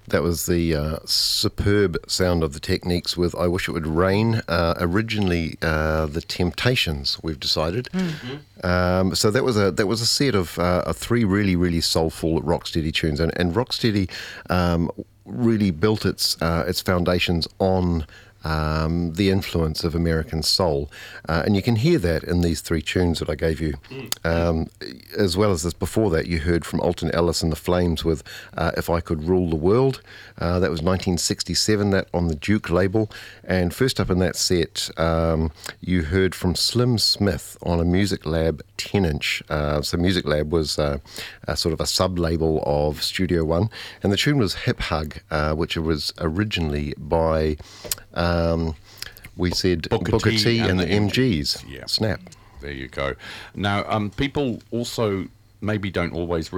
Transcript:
That was the superb sound of the Techniques with I Wish It Would Rain. Originally, the Temptations, we've decided. So that was a set of three really, really soulful Rocksteady tunes. And Rocksteady really built its foundations on the influence of American soul. And you can hear that in these three tunes that I gave you. As well as this, before that, you heard from Alton Ellis and the Flames with If I Could Rule the World. That was 1967, that on the Duke label. And first up in that set, you heard from Slim Smith on a Music Lab 10-inch. So Music Lab was a sort of a sub-label of Studio One. And the tune was Hip Hug, which was originally by... we said Booker T and the MGs. Yeah. Snap. There you go. Now, people also maybe don't always